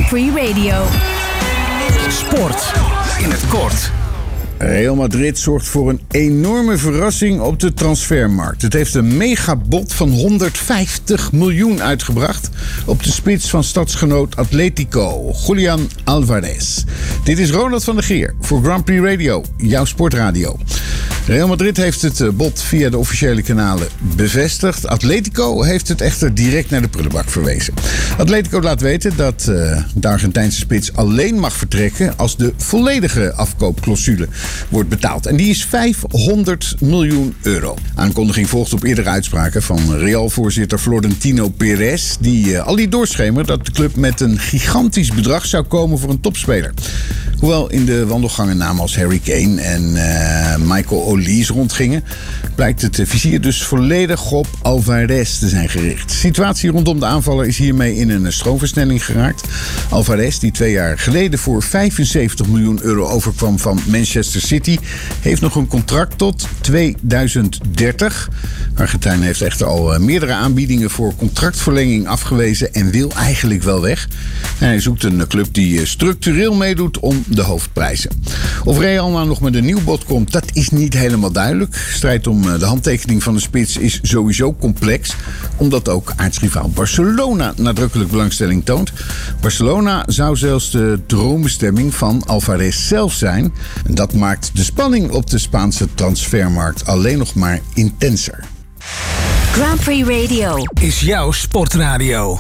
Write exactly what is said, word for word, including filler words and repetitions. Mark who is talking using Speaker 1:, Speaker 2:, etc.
Speaker 1: Prix Radio.
Speaker 2: Sport in het kort.
Speaker 3: Real Madrid zorgt voor een enorme verrassing op de transfermarkt. Het heeft een megabod van honderdvijftig miljoen uitgebracht op de spits van stadsgenoot Atletico, Julián Álvarez. Dit is Ronald van der Geer voor Grand Prix Radio, jouw sportradio. Real Madrid heeft het bod via de officiële kanalen bevestigd. Atletico heeft het echter direct naar de prullenbak verwezen. Atletico laat weten dat uh, de Argentijnse spits alleen mag vertrekken als de volledige afkoopclausule wordt betaald. En die is vijfhonderd miljoen euro. Aankondiging volgt op eerdere uitspraken van Real-voorzitter Florentino Perez, die uh, al liet doorschemeren dat de club met een gigantisch bedrag zou komen voor een topspeler. Hoewel in de wandelgangen namen als Harry Kane en uh, Michael Olise rondgingen, blijkt het vizier dus volledig op Álvarez te zijn gericht. De situatie rondom de aanvaller is hiermee in een stroomversnelling geraakt. Álvarez, die twee jaar geleden voor vijfenzeventig miljoen euro overkwam van Manchester City, heeft nog een contract tot tweeduizend dertig. Argentijn heeft echter al meerdere aanbiedingen voor contractverlenging afgewezen en wil eigenlijk wel weg. En hij zoekt een club die structureel meedoet om de hoofdprijzen. Of Real nou nog met een nieuw bod komt, dat is niet helemaal duidelijk. Strijd om de handtekening van de spits is sowieso complex, omdat ook aartsrivaal Barcelona nadrukkelijk belangstelling toont. Barcelona zou zelfs de droombestemming van Álvarez zelf zijn. En dat maakt de spanning op de Spaanse transfermarkt alleen nog maar intenser.
Speaker 1: Grand Prix Radio
Speaker 2: Is jouw sportradio.